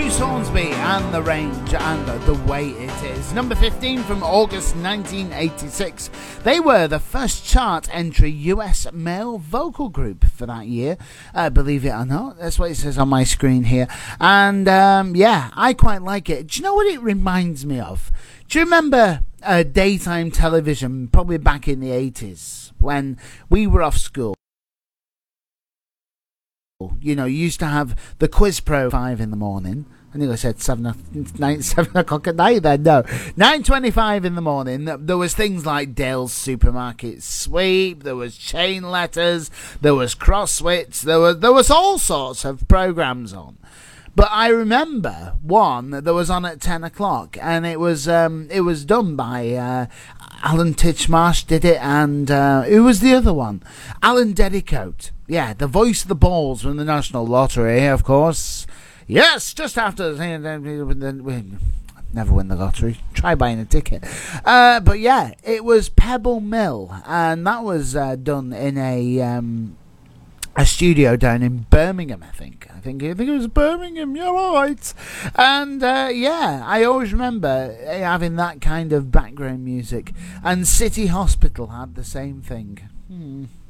Bruce Hornsby and The Range and The Way It Is. Number 15 from August 1986. They were the first chart entry US male vocal group for that year. Believe it or not, that's what it says on my screen here. And yeah, I quite like it. Do you know what it reminds me of? Do you remember daytime television, probably back in the 80s, when we were off school? You know, you used to have the Quiz Pro 5 in the morning. I think I said 7 o'clock at night then. No, 9:25 in the morning. There was things like Dale's Supermarket Sweep. There was Chain Letters. There was Crosswits. There was all sorts of programs on. But I remember one that was on at 10 o'clock, and it was done by Alan Titchmarsh did it, and who was the other one? Alan Dedicoat. Yeah, the voice of the balls from the National Lottery, of course. Yes, just after... Never win the lottery. Try buying a ticket. But yeah, it was Pebble Mill, and that was done in a studio down in Birmingham, I think it was Birmingham. You're all right. And yeah, I always remember having that kind of background music. And City Hospital had the same thing.